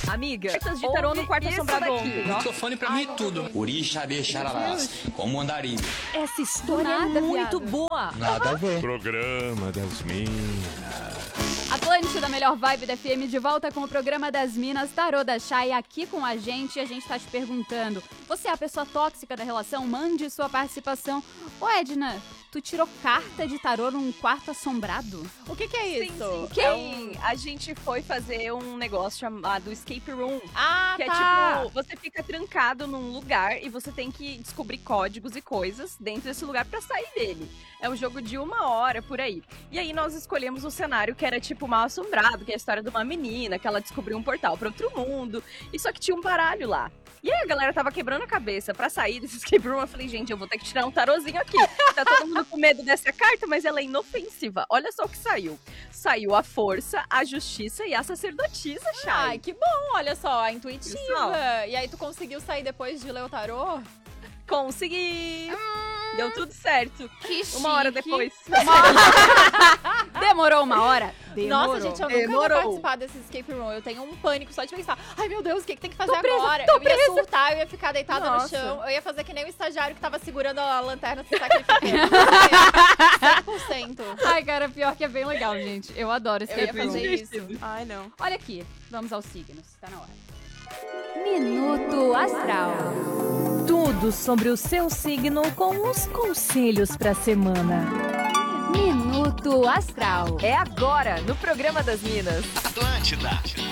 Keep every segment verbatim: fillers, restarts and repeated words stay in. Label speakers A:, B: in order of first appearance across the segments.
A: Amiga, cartas de tarô no quarto assombrado ontem.
B: Microfone pra mim tudo. Orixá, bexararás, como andarim.
A: Essa história é muito boa.
B: Nada a ver.
C: Programa das Minas.
D: Atlântida, melhor vibe da F M, de volta com o programa das Minas, Tarô da Chay aqui com a gente. E a gente tá te perguntando, você é a pessoa tóxica da relação? Mande sua participação. Ô Edna, tu tirou carta de tarô num quarto assombrado?
A: O que que é isso?
D: Sim, sim.
A: Que? É um, a gente foi fazer um negócio chamado Escape Room.
D: Ah,
A: que
D: tá.
A: é tipo, você fica trancado num lugar e você tem que descobrir códigos e coisas dentro desse lugar pra sair dele. É um jogo de uma hora, por aí. E aí nós escolhemos um cenário que era tipo mal assombrado, que é a história de uma menina, que ela descobriu um portal pra outro mundo. E só que tinha um baralho lá. E aí a galera tava quebrando a cabeça pra sair desse escape room. Eu falei, gente, eu vou ter que tirar um tarozinho aqui. Tá todo mundo com medo dessa carta, mas ela é inofensiva. Olha só o que saiu. Saiu a força, a justiça e a sacerdotisa, Chay.
E: Ai, que bom, olha só, a intuitiva.
A: Pessoal.
E: E aí tu conseguiu sair depois de ler o tarô?
A: Consegui! Deu tudo certo.
D: Que
A: Uma hora
D: chique.
A: depois.
D: Demorou uma hora? Demorou.
E: Nossa, gente, eu nunca
A: Demorou.
E: vou participar desse escape room. Eu tenho um pânico só de pensar. Ai, meu Deus, o que, que tem que fazer
D: Tô presa,
E: agora?
D: tô
E: eu ia
D: presa.
E: surtar, eu ia ficar deitada
A: Nossa.
E: no chão. Eu ia fazer que nem o estagiário que tava segurando a lanterna se sacrificando. cem por cento.
D: Ai, cara, pior que é bem legal, gente. Eu adoro
E: Eu ia
D: escape room.
E: fazer isso.
A: Ai, não.
D: Olha aqui, vamos aos signos, tá na hora. Minuto Astral.
F: Tudo sobre o seu signo com os conselhos pra semana.
D: Minuto Astral.
A: É agora, no programa das Minas.
B: Atlântida.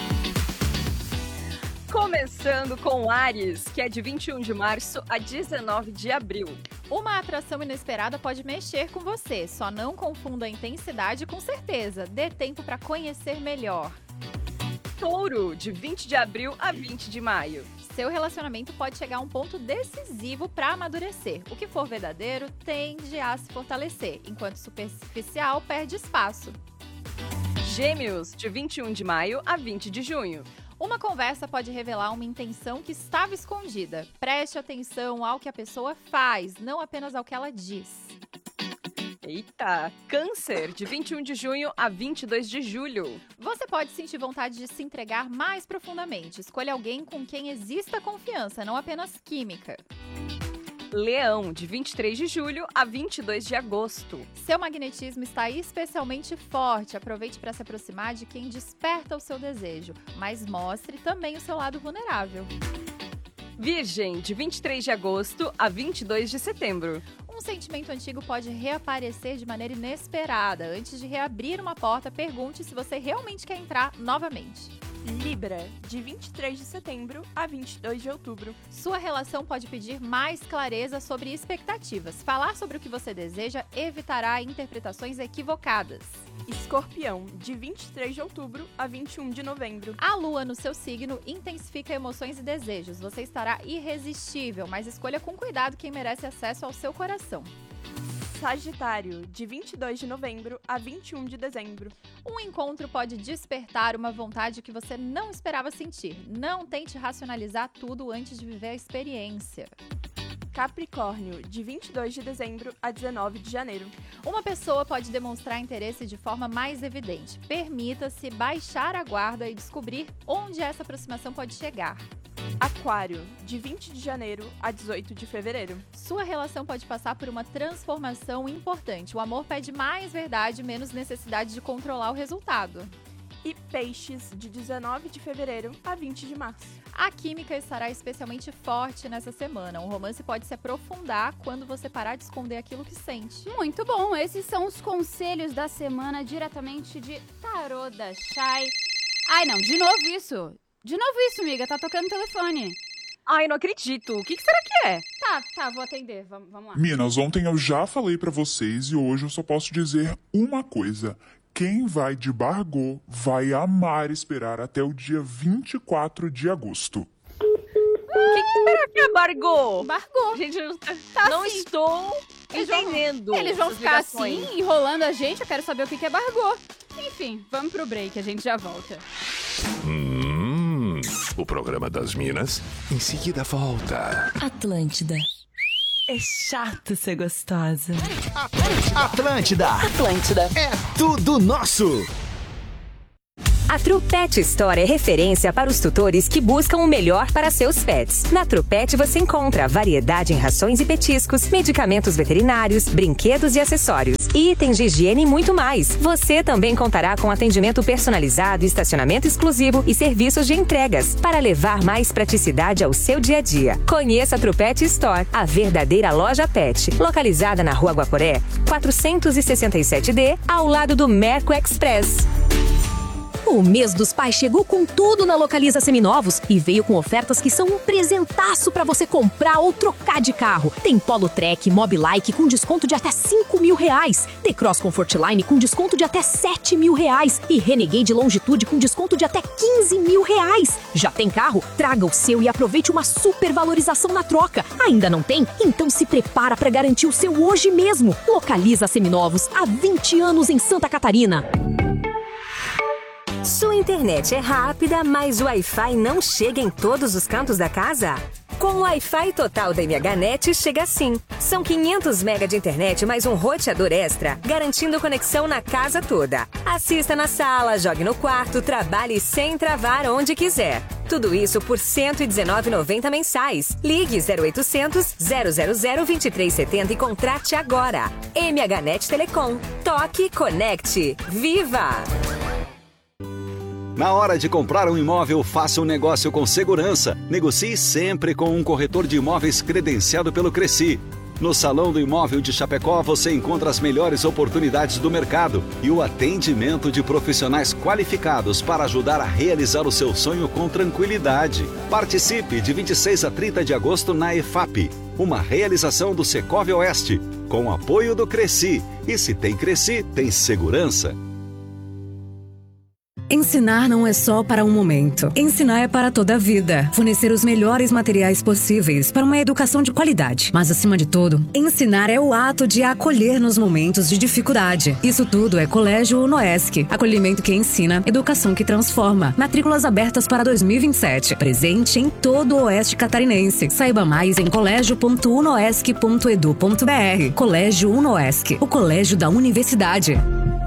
A: Começando com Áries, que é de vinte e um de março a dezenove de abril.
E: Uma atração inesperada pode mexer com você. Só não confunda a intensidade com certeza. Dê tempo pra conhecer melhor.
A: Touro, de vinte de abril a vinte de maio.
E: Seu relacionamento pode chegar a um ponto decisivo para amadurecer. O que for verdadeiro tende a se fortalecer, enquanto superficial perde espaço.
A: Gêmeos, de vinte e um de maio a vinte de junho.
E: Uma conversa pode revelar uma intenção que estava escondida. Preste atenção ao que a pessoa faz, não apenas ao que ela diz.
A: Eita! Câncer, de vinte e um de junho a vinte e dois de julho.
E: Você pode sentir vontade de se entregar mais profundamente. Escolha alguém com quem exista confiança, não apenas química.
A: Leão, de vinte e três de julho a vinte e dois de agosto.
E: Seu magnetismo está especialmente forte. Aproveite para se aproximar de quem desperta o seu desejo, mas mostre também o seu lado vulnerável.
A: Virgem, de vinte e três de agosto a vinte e dois de setembro.
E: Um sentimento antigo pode reaparecer de maneira inesperada. Antes de reabrir uma porta, pergunte se você realmente quer entrar novamente.
G: Libra, de vinte e três de setembro a vinte e dois de outubro.
E: Sua relação pode pedir mais clareza sobre expectativas. Falar sobre o que você deseja evitará interpretações equivocadas.
G: Escorpião, de vinte e três de outubro a vinte e um de novembro.
E: A lua no seu signo intensifica emoções e desejos. Você estará irresistível, mas escolha com cuidado quem merece acesso ao seu coração.
G: Sagitário, de vinte e dois de novembro a vinte e um de dezembro.
E: Um encontro pode despertar uma vontade que você não esperava sentir. Não tente racionalizar tudo antes de viver a experiência.
G: Capricórnio, de vinte e dois de dezembro a dezenove de janeiro.
E: Uma pessoa pode demonstrar interesse de forma mais evidente. Permita-se baixar a guarda e descobrir onde essa aproximação pode chegar.
G: Aquário, de vinte de janeiro a dezoito de fevereiro.
E: Sua relação pode passar por uma transformação importante. O amor pede mais verdade e menos necessidade de controlar o resultado.
G: E Peixes, de dezenove de fevereiro a vinte de março.
E: A química estará especialmente forte nessa semana. Um romance pode se aprofundar quando você parar de esconder aquilo que sente.
D: Muito bom, esses são os conselhos da semana diretamente de Tarô da Chay. Ai, não, de novo isso. De novo isso, amiga, tá tocando o telefone.
A: Ai, não acredito. O que, que será que é?
D: Tá, tá, vou atender, vamos, vamos lá.
H: Minas, ontem eu já falei pra vocês e hoje eu só posso dizer uma coisa. Quem vai de Bargô vai amar esperar até o dia vinte e quatro de agosto.
A: O que, que será que é Bargô?
D: Bargô.
A: Gente, eu
D: Tá
A: não
D: assim.
A: estou
D: Eles vão-
A: entendendo.
D: Eles vão
A: essas
D: ficar
A: ligações.
D: assim, enrolando a gente, eu quero saber o que que é Bargô. Enfim, vamos pro break, a gente já volta.
C: Hum, o programa das Minas em seguida volta.
F: Atlântida. É chato ser gostosa.
I: Atlântida.
F: Atlântida.
I: É tudo nosso. A True Pet Store é referência para os tutores que buscam o melhor para seus pets. Na True Pet você encontra variedade em rações e petiscos, medicamentos veterinários, brinquedos e acessórios, itens de higiene e muito mais. Você também contará com atendimento personalizado, estacionamento exclusivo e serviços de entregas para levar mais praticidade ao seu dia a dia. Conheça a True Pet Store, a verdadeira loja pet, localizada na Rua Guaporé, quatrocentos e sessenta e sete D, ao lado do Merco Express.
J: O mês dos pais chegou com tudo na Localiza Seminovos e veio com ofertas que são um presentaço para você comprar ou trocar de carro. Tem Polo Trek, Mobilike com desconto de até cinco mil reais. T-Cross Comfortline com desconto de até sete mil reais. E Renegade Longitude com desconto de até quinze mil reais. Já tem carro? Traga o seu e aproveite uma super valorização na troca. Ainda não tem? Então se prepara para garantir o seu hoje mesmo. Localiza Seminovos, há vinte anos em Santa Catarina.
I: Sua internet é rápida, mas o Wi-Fi não chega em todos os cantos da casa? Com o Wi-Fi total da MHNet chega assim. São quinhentos megabytes de internet mais um roteador extra, garantindo conexão na casa toda. Assista na sala, jogue no quarto, trabalhe sem travar onde quiser. Tudo isso por cento e dezenove reais e noventa centavos mensais. Ligue zero oitocentos, zero zero zero, dois três sete zero e contrate agora. MHNet Telecom. Toque, conecte. Viva!
K: Na hora de comprar um imóvel, faça um negócio com segurança. Negocie sempre com um corretor de imóveis credenciado pelo Cresci. No Salão do Imóvel de Chapecó, você encontra as melhores oportunidades do mercado e o atendimento de profissionais qualificados para ajudar a realizar o seu sonho com tranquilidade. Participe de vinte e seis a trinta de agosto na E F A P, uma realização do Secov Oeste, com apoio do Cresci. E se tem Cresci, tem segurança.
L: Ensinar não é só para um momento. Ensinar é para toda a vida. Fornecer os melhores materiais possíveis para uma educação de qualidade. Mas, acima de tudo, ensinar é o ato de acolher nos momentos de dificuldade. Isso tudo é Colégio Unoesc. Acolhimento que ensina, educação que transforma. Matrículas abertas para dois mil e vinte e sete. Presente em todo o Oeste Catarinense. Saiba mais em colégio ponto unoesc ponto edu ponto br. Colégio Unoesc, o colégio da universidade.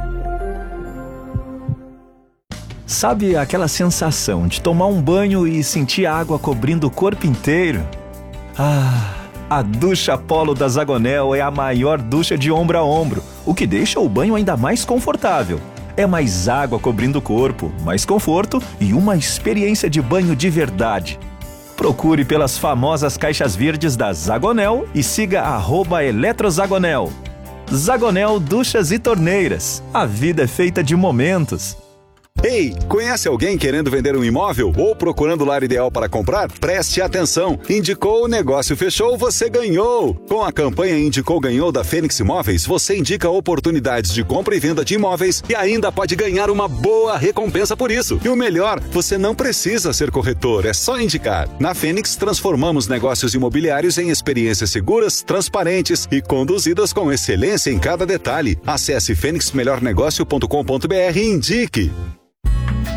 M: Sabe aquela sensação de tomar um banho e sentir a água cobrindo o corpo inteiro? Ah, a ducha Polo da Zagonel é a maior ducha de ombro a ombro, o que deixa o banho ainda mais confortável. É mais água cobrindo o corpo, mais conforto e uma experiência de banho de verdade. Procure pelas famosas caixas verdes da Zagonel e siga arroba Eletrozagonel. Zagonel Duchas e Torneiras. A vida é feita de momentos.
K: Ei, conhece alguém querendo vender um imóvel ou procurando o lar ideal para comprar? Preste atenção! Indicou, o negócio fechou, você ganhou! Com a campanha Indicou Ganhou da Fênix Imóveis, você indica oportunidades de compra e venda de imóveis e ainda pode ganhar uma boa recompensa por isso. E o melhor, você não precisa ser corretor, é só indicar. Na Fênix, transformamos negócios imobiliários em experiências seguras, transparentes e conduzidas com excelência em cada detalhe. Acesse fênix melhor negócio ponto com ponto br e indique!